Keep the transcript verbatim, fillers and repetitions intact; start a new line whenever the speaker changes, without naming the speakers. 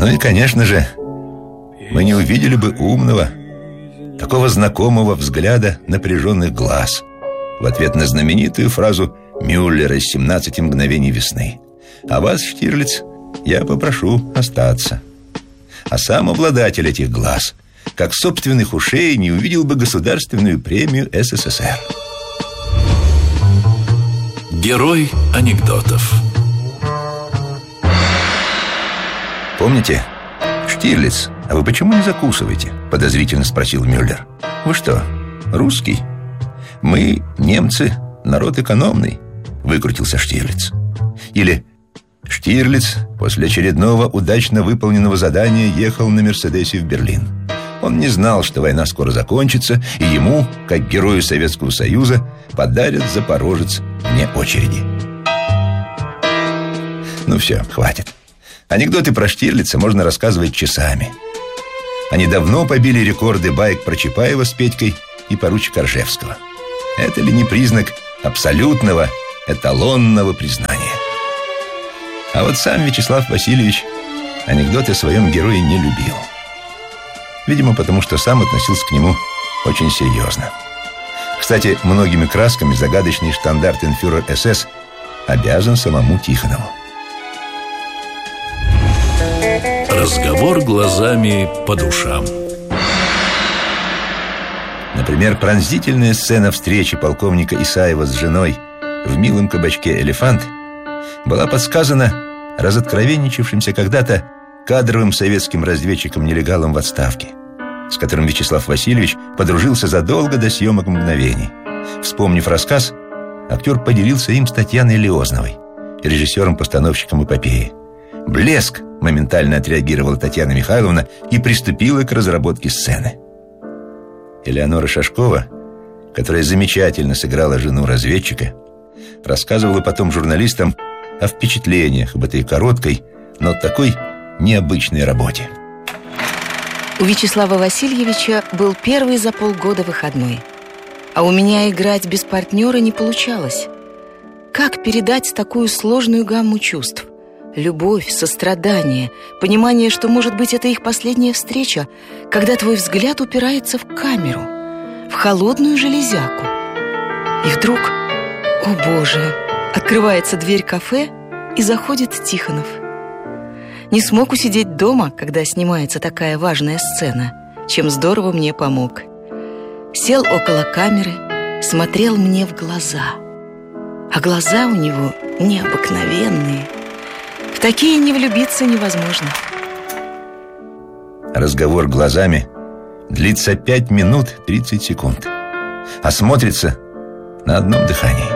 Ну и, конечно же, мы не увидели бы умного, такого знакомого взгляда напряженных глаз в ответ на знаменитую фразу Мюллера из «семнадцати мгновений весны». А вас, Штирлиц, я попрошу остаться. А сам обладатель этих глаз, как собственных ушей, не увидел бы государственную премию СССР.
Герой анекдотов.
Помните? Штирлиц, а вы почему не закусываете? Подозрительно спросил Мюллер. Вы что, русский? Мы, немцы, народ экономный, выкрутился Штирлиц. Или: Штирлиц после очередного удачно выполненного задания ехал на Мерседесе в Берлин. Он не знал, что война скоро закончится, и ему, как герою Советского Союза, подарят запорожец вне очереди. Ну все, хватит. Анекдоты про Штирлица можно рассказывать часами. Они давно побили рекорды баек про Чапаева с Петькой и поручика Ржевского. Это ли не признак абсолютного, эталонного признания? А вот сам Вячеслав Васильевич анекдоты о своем герое не любил. Видимо, потому что сам относился к нему очень серьезно. Кстати, многими красками загадочный штандартенфюрер СС обязан самому Тихонову.
Разговор глазами по душам.
Например, пронзительная сцена встречи полковника Исаева с женой в милом кабачке «Элефант» была подсказана разоткровенничавшимся когда-то кадровым советским разведчиком-нелегалом в отставке, с которым Вячеслав Васильевич подружился задолго до съемок «Мгновений». Вспомнив рассказ, актер поделился им с Татьяной Лиозновой, режиссером-постановщиком эпопеи. «Блеск!» — моментально отреагировала Татьяна Михайловна и приступила к разработке сцены. Элеонора Шашкова, которая замечательно сыграла жену разведчика, рассказывала потом журналистам о впечатлениях об этой короткой, но такой необычной работе.
У Вячеслава Васильевича был первый за полгода выходной, а у меня играть без партнера не получалось. Как передать такую сложную гамму чувств? Любовь, сострадание, понимание, что, может быть, это их последняя встреча, когда твой взгляд упирается в камеру, в холодную железяку. И вдруг, о боже, открывается дверь кафе, и заходит Тихонов. Не смог усидеть дома, когда снимается такая важная сцена, чем здорово мне помог. Сел около камеры, смотрел мне в глаза. А глаза у него необыкновенные. В такие не влюбиться невозможно.
Разговор глазами длится пять минут тридцать секунд, а смотрится на одном дыхании.